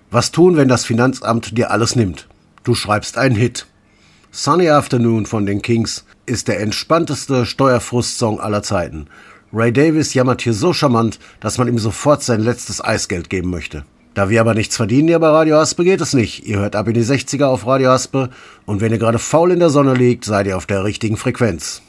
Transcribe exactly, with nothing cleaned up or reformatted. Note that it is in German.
Was tun, wenn das Finanzamt dir alles nimmt? Du schreibst einen Hit. Sunny Afternoon von den Kings ist der entspannteste Steuerfrust-Song aller Zeiten. Ray Davies jammert hier so charmant, dass man ihm sofort sein letztes Eisgeld geben möchte. Da wir aber nichts verdienen hier bei Radio Haspe, geht es nicht. Ihr hört ab in die sechziger auf Radio Haspe und wenn ihr gerade faul in der Sonne liegt, seid ihr auf der richtigen Frequenz.